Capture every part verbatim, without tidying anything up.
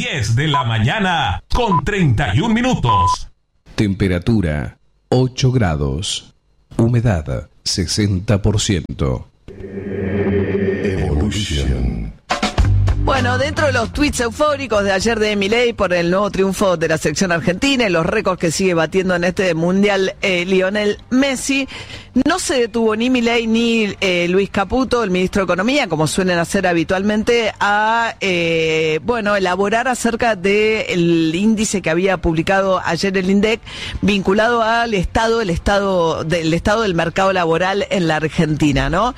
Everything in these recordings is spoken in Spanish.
diez de la mañana con treinta y un minutos. Temperatura ocho grados. Humedad sesenta por ciento. Evolution. Bueno, dentro de los tweets eufóricos de ayer de Milei por el nuevo triunfo de la selección argentina y los récords que sigue batiendo en este mundial eh, Lionel Messi, no se detuvo ni Milei ni eh, Luis Caputo, el ministro de Economía, como suelen hacer habitualmente, a eh, bueno elaborar acerca del índice que había publicado ayer el INDEC vinculado al estado, el estado del estado del mercado laboral en la Argentina, ¿no?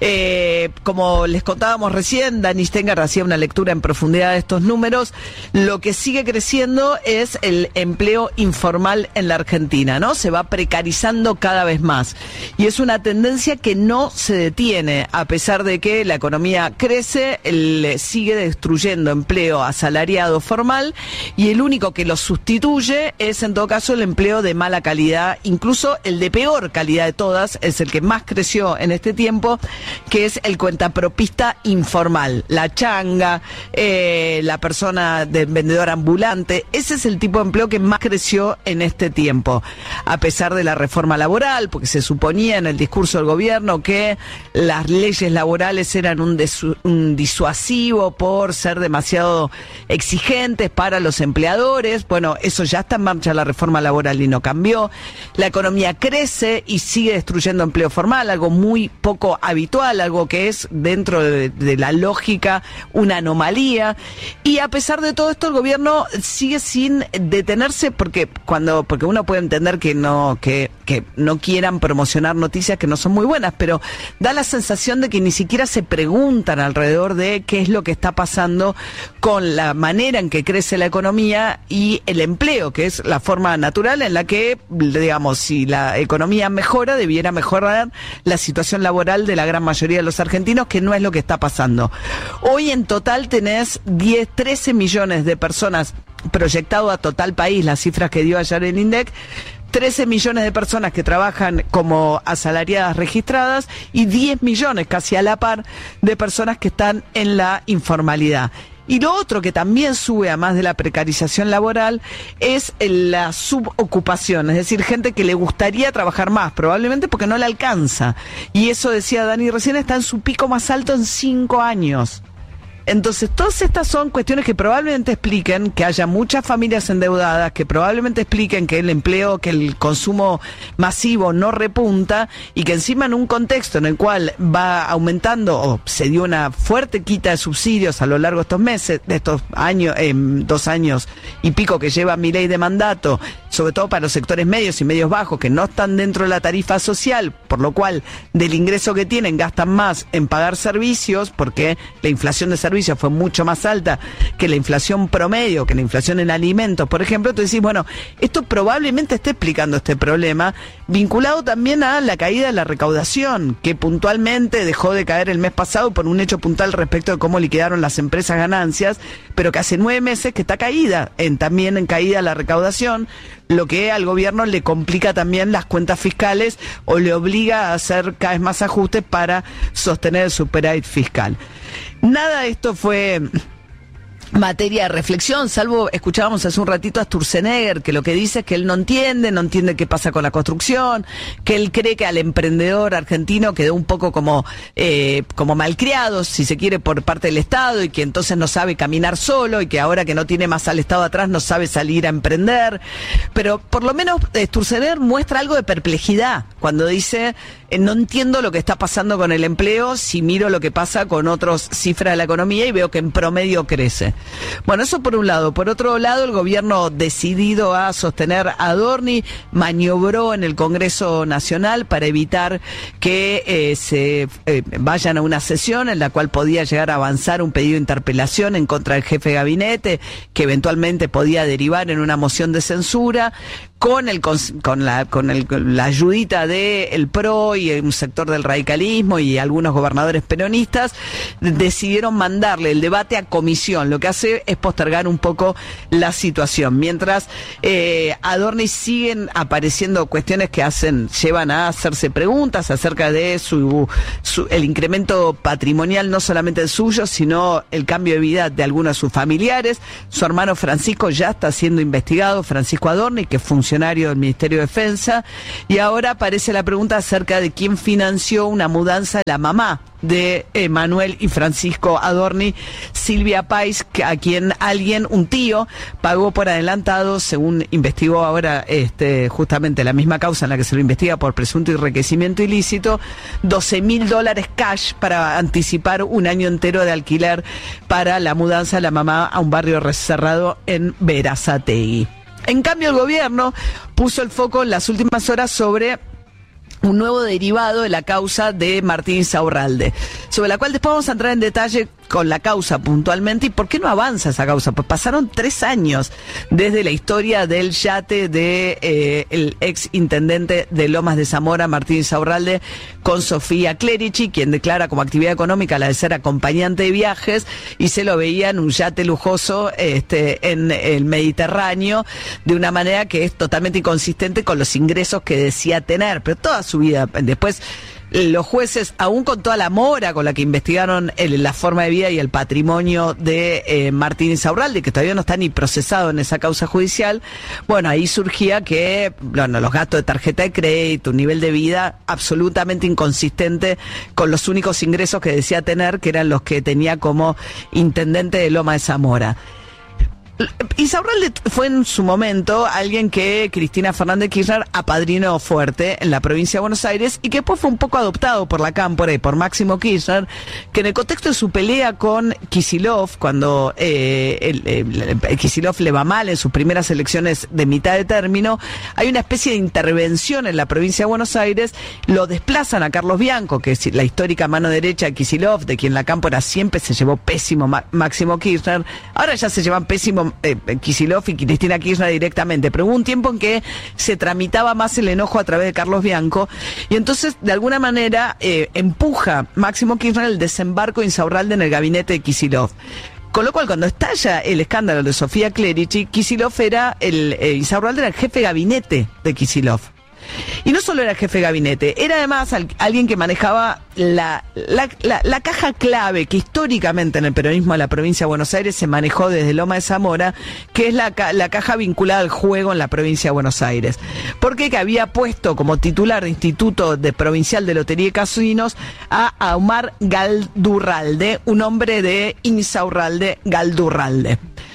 Eh, como les contábamos recién, Dani Stenger hacía una lectura en profundidad de estos números. Lo que sigue creciendo es el empleo informal en la Argentina, ¿no? Se va precarizando cada vez más. Y es una tendencia que no se detiene, a pesar de que la economía crece, el, sigue destruyendo empleo asalariado formal, y el único que lo sustituye es, en todo caso, el empleo de mala calidad, incluso el de peor calidad de todas, es el que más creció en este tiempo, que es el cuentapropista informal, la changa, eh, la persona de vendedor ambulante. Ese es el tipo de empleo que más creció en este tiempo, a pesar de la reforma laboral, porque se suponía en el discurso del gobierno que las leyes laborales eran un, desu- un disuasivo por ser demasiado exigentes para los empleadores. Bueno, eso ya está en marcha, la reforma laboral, y no cambió. La economía crece y sigue destruyendo empleo formal, algo muy poco habitual, algo que es dentro de, de la lógica una anomalía. Y a pesar de todo esto, el gobierno sigue sin detenerse, porque cuando porque uno puede entender que no que que no quieran promocionar noticias que no son muy buenas, pero da la sensación de que ni siquiera se preguntan alrededor de qué es lo que está pasando con la manera en que crece la economía y el empleo, que es la forma natural en la que, digamos, si la economía mejora, debiera mejorar la situación laboral de la gran mayoría de los argentinos, que no es lo que está pasando. Hoy en total tenés diez, trece millones de personas, proyectado a total país, las cifras que dio ayer el INDEC, trece millones de personas que trabajan como asalariadas registradas y diez millones, casi a la par, de personas que están en la informalidad. Y lo otro que también sube, además de la precarización laboral, es la subocupación, es decir, gente que le gustaría trabajar más, probablemente porque no le alcanza. Y eso, decía Dani recién, está en su pico más alto en cinco años. Entonces, todas estas son cuestiones que probablemente expliquen que haya muchas familias endeudadas, que probablemente expliquen que el empleo, que el consumo masivo no repunta, y que encima en un contexto en el cual va aumentando, o se dio una fuerte quita de subsidios a lo largo de estos meses, de estos años, eh, dos años y pico que lleva Milei de mandato, sobre todo para los sectores medios y medios bajos, que no están dentro de la tarifa social, por lo cual del ingreso que tienen gastan más en pagar servicios, porque la inflación de servicios fue mucho más alta que la inflación promedio, que la inflación en alimentos, por ejemplo. Entonces decís, bueno, esto probablemente esté explicando este problema, vinculado también a la caída de la recaudación, que puntualmente dejó de caer el mes pasado por un hecho puntual respecto de cómo liquidaron las empresas ganancias, pero que hace nueve meses que está caída, en, también en caída la recaudación, lo que al gobierno le complica también las cuentas fiscales o le obliga a hacer cada vez más ajustes para sostener el superávit fiscal. Nada de esto fue materia de reflexión, salvo escuchábamos hace un ratito a Sturzenegger, que lo que dice es que él no entiende, no entiende qué pasa con la construcción, que él cree que al emprendedor argentino quedó un poco como, eh, como malcriado, si se quiere, por parte del Estado, y que entonces no sabe caminar solo, y que ahora que no tiene más al Estado atrás no sabe salir a emprender. Pero por lo menos eh, Sturzenegger muestra algo de perplejidad cuando dice, eh, no entiendo lo que está pasando con el empleo si miro lo que pasa con otras cifras de la economía y veo que en promedio crece. Bueno, eso por un lado. Por otro lado, el gobierno, decidido a sostener a Adorni, maniobró en el Congreso Nacional para evitar que eh, se eh, vayan a una sesión en la cual podía llegar a avanzar un pedido de interpelación en contra del jefe de gabinete, que eventualmente podía derivar en una moción de censura, con el con la con el, la ayudita de el P R O y un sector del radicalismo y algunos gobernadores peronistas decidieron mandarle el debate a comisión. Lo que hace es postergar un poco la situación. Mientras eh, Adorni siguen apareciendo cuestiones que hacen, llevan a hacerse preguntas acerca de su, su el incremento patrimonial, no solamente el suyo, sino el cambio de vida de algunos de sus familiares. Su hermano Francisco ya está siendo investigado, Francisco Adorni, que es funcionario del Ministerio de Defensa, y ahora aparece la pregunta acerca de quién financió una mudanza de la mamá de eh, Manuel y Francisco Adorni, Silvia Pais, a quien alguien, un tío, pagó por adelantado, según investigó ahora este, justamente la misma causa en la que se lo investiga por presunto enriquecimiento ilícito, doce mil dólares cash para anticipar un año entero de alquiler para la mudanza de la mamá a un barrio cerrado en Berazategui. En cambio, el gobierno puso el foco en las últimas horas sobre un nuevo derivado de la causa de Martín Insaurralde, sobre la cual después vamos a entrar en detalle con la causa puntualmente y por qué no avanza esa causa. Pues pasaron tres años desde la historia del yate de eh, el ex intendente de Lomas de Zamora, Martín Insaurralde, con Sofía Clerici, quien declara como actividad económica la de ser acompañante de viajes, y se lo veía en un yate lujoso este, en el Mediterráneo, de una manera que es totalmente inconsistente con los ingresos que decía tener, pero toda su vida. Después, los jueces, aún con toda la mora con la que investigaron el, la forma de vida y el patrimonio de eh, Martín Insaurralde, que todavía no está ni procesado en esa causa judicial, bueno, ahí surgía que, bueno, los gastos de tarjeta de crédito, un nivel de vida absolutamente inconsistente con los únicos ingresos que decía tener, que eran los que tenía como intendente de Loma de Zamora. Insaurralde fue en su momento alguien que Cristina Fernández Kirchner apadrinó fuerte en la provincia de Buenos Aires y que después fue un poco adoptado por la cámpora y por Máximo Kirchner, que en el contexto de su pelea con Kicillof, cuando eh, el, el, el Kicillof le va mal en sus primeras elecciones de mitad de término, hay una especie de intervención en la provincia de Buenos Aires, lo desplazan a Carlos Bianco, que es la histórica mano derecha de Kicillof, de quien la cámpora siempre se llevó pésimo Máximo Kirchner, ahora ya se llevan pésimo Eh, Kicillof y Cristina Kirchner directamente, pero hubo un tiempo en que se tramitaba más el enojo a través de Carlos Bianco, y entonces de alguna manera eh, empuja Máximo Kirchner el desembarco de Insaurralde en el gabinete de Kicillof. Con lo cual, cuando estalla el escándalo de Sofía Clerici, Kicillof era el, eh, Insaurralde era el jefe de gabinete de Kicillof. Y no solo era jefe de gabinete, era además al, alguien que manejaba la, la, la, la caja clave que históricamente en el peronismo de la provincia de Buenos Aires se manejó desde Loma de Zamora, que es la, la caja vinculada al juego en la provincia de Buenos Aires. Porque que había puesto como titular de Instituto de Provincial de Lotería y Casinos a Omar Galdurralde, un hombre de Insaurralde Galdurralde.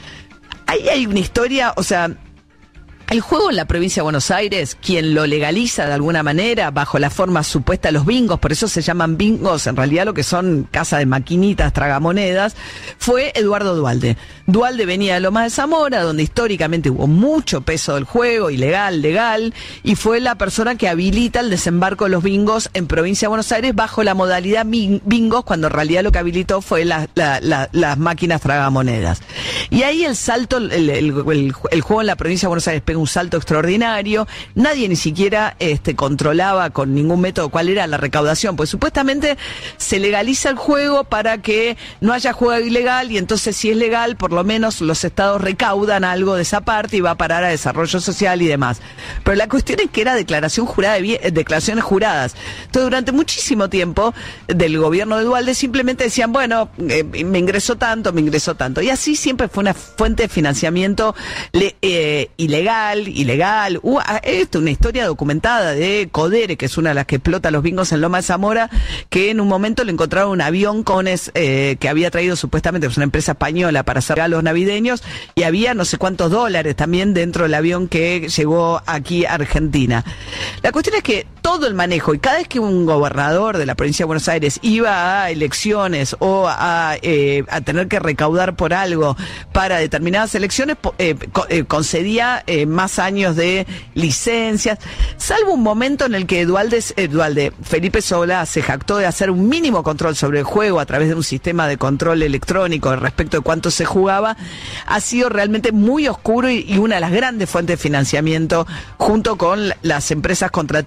Ahí hay una historia, o sea, el juego en la provincia de Buenos Aires, quien lo legaliza de alguna manera bajo la forma supuesta de los bingos, por eso se llaman bingos, en realidad lo que son casa de maquinitas, tragamonedas, fue Eduardo Duhalde. Duhalde venía de Lomas de Zamora, donde históricamente hubo mucho peso del juego, ilegal, legal, y fue la persona que habilita el desembarco de los bingos en provincia de Buenos Aires bajo la modalidad bingos, cuando en realidad lo que habilitó fue la, la, la, las máquinas tragamonedas. Y ahí el salto, el, el, el, el juego en la provincia de Buenos Aires pega un salto extraordinario, nadie ni siquiera este, controlaba con ningún método cuál era la recaudación, pues supuestamente se legaliza el juego para que no haya juego ilegal, y entonces si es legal, por lo menos los estados recaudan algo de esa parte y va a parar a desarrollo social y demás. Pero la cuestión es que era declaración jurada de bien, declaraciones juradas. Entonces durante muchísimo tiempo del gobierno de Duhalde simplemente decían, bueno, eh, me ingresó tanto, me ingresó tanto, y así siempre fue una fuente de financiamiento le, eh, ilegal, ilegal. Uh, esto es una historia documentada de Codere, que es una de las que explota los bingos en Loma de Zamora, que en un momento le encontraron un avión con es, eh, que había traído supuestamente pues, una empresa española para hacer regalos navideños, y había no sé cuántos dólares también dentro del avión que llegó aquí a Argentina. La cuestión es que todo el manejo, y cada vez que un gobernador de la provincia de Buenos Aires iba a elecciones o a, eh, a tener que recaudar por algo para determinadas elecciones, eh, eh, concedía eh, más años de licencias, salvo un momento en el que Duhalde, eh, Duhalde, Felipe Solá se jactó de hacer un mínimo control sobre el juego a través de un sistema de control electrónico respecto de cuánto se jugaba. Ha sido realmente muy oscuro y, y una de las grandes fuentes de financiamiento junto con las empresas contratistas de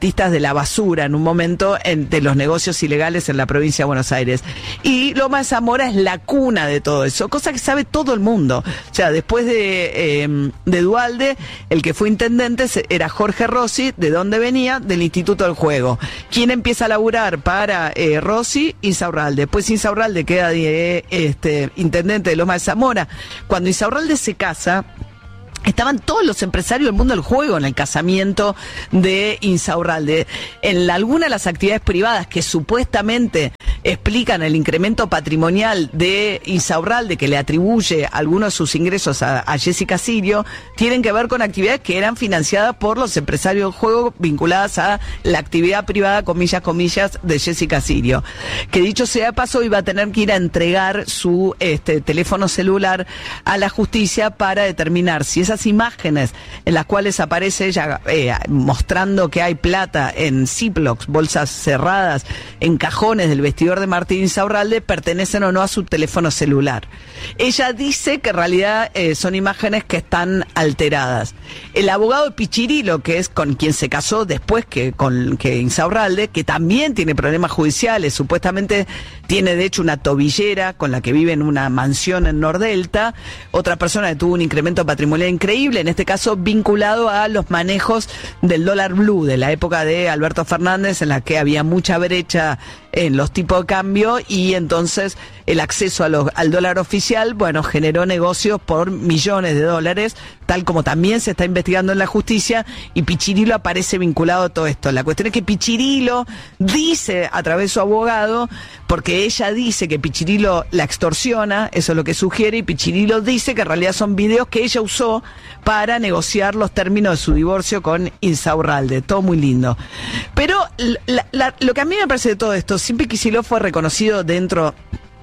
la basura en un momento en, de los negocios ilegales en la provincia de Buenos Aires. Y Loma de Zamora es la cuna de todo eso, cosa que sabe todo el mundo. O sea, después de, eh, de Duhalde, el que fue intendente era Jorge Rossi. ¿De dónde venía? Del Instituto del Juego. ¿Quién empieza a laburar para eh, Rossi? Insaurralde. Después Insaurralde queda de, este, intendente de Loma de Zamora. Cuando Insaurralde se casa, estaban todos los empresarios del mundo del juego en el casamiento de Insaurralde. En la, alguna de las actividades privadas que supuestamente explican el incremento patrimonial de Insaurralde, que le atribuye algunos de sus ingresos a, a Jessica Sirio, tienen que ver con actividades que eran financiadas por los empresarios del juego vinculadas a la actividad privada, comillas, comillas, de Jessica Sirio. Que dicho sea de paso, iba a tener que ir a entregar su este, teléfono celular a la justicia para determinar si esas imágenes en las cuales aparece ella eh, mostrando que hay plata en ziplocs, bolsas cerradas, en cajones del vestidor de Martín Insaurralde, pertenecen o no a su teléfono celular. Ella dice que en realidad eh, son imágenes que están alteradas. El abogado de Pichirilo, que es con quien se casó después que con que Insaurralde, que también tiene problemas judiciales, supuestamente tiene de hecho una tobillera con la que vive en una mansión en Nordelta, otra persona que tuvo un incremento patrimonial increíble, en este caso vinculado a los manejos del dólar blue de la época de Alberto Fernández, en la que había mucha brecha en los tipos de cambio y entonces el acceso a los, al dólar oficial, bueno, generó negocios por millones de dólares, tal como también se está investigando en la justicia, y Pichirilo aparece vinculado a todo esto. La cuestión es que Pichirilo dice a través de su abogado, porque ella dice que Pichirilo la extorsiona, eso es lo que sugiere, y Pichirilo dice que en realidad son videos que ella usó para negociar los términos de su divorcio con Insaurralde. Todo muy lindo. Pero la, la, lo que a mí me parece de todo esto, siempre Kicillof fue reconocido dentro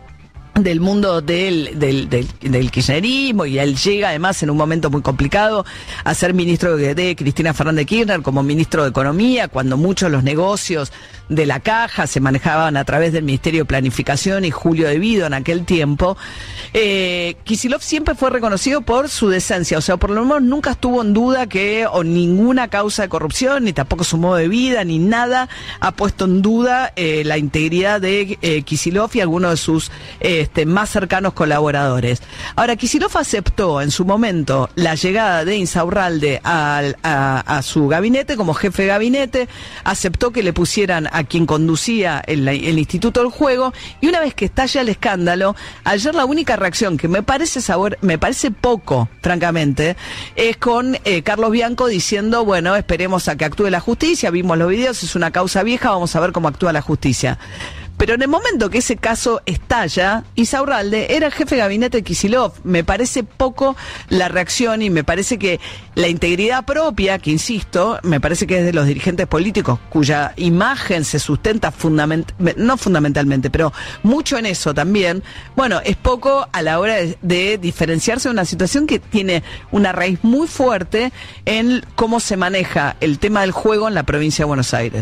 del mundo del, del, del, del kirchnerismo, y él llega además en un momento muy complicado a ser ministro de, de Cristina Fernández Kirchner como ministro de Economía, cuando muchos de los negocios de la Caja se manejaban a través del Ministerio de Planificación y Julio De Vido en aquel tiempo. Eh, Kicillof siempre fue reconocido por su decencia, o sea, por lo menos nunca estuvo en duda que o ninguna causa de corrupción, ni tampoco su modo de vida, ni nada ha puesto en duda eh, la integridad de eh, Kicillof y algunos de sus eh, este, más cercanos colaboradores. Ahora, Kicillof aceptó en su momento la llegada de Insaurralde a, a, a su gabinete como jefe de gabinete, aceptó que le pusieran a quien conducía el, el Instituto del Juego, y una vez que estalla el escándalo, ayer la única reacción que me parece sabor, me parece poco, francamente, es con eh, Carlos Bianco diciendo, bueno, esperemos a que actúe la justicia, vimos los videos, es una causa vieja, vamos a ver cómo actúa la justicia. Pero en el momento que ese caso estalla, Insaurralde era el jefe de gabinete de Kicillof. Me parece poco la reacción, y me parece que la integridad propia, que insisto, me parece que es de los dirigentes políticos cuya imagen se sustenta fundament no fundamentalmente, pero mucho en eso también, bueno, es poco a la hora de, de diferenciarse de una situación que tiene una raíz muy fuerte en cómo se maneja el tema del juego en la provincia de Buenos Aires.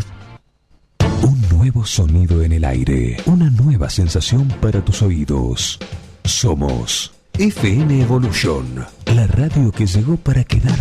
Un nuevo sonido en el aire, una nueva sensación para tus oídos. Somos F M Evolution, la radio que llegó para quedar.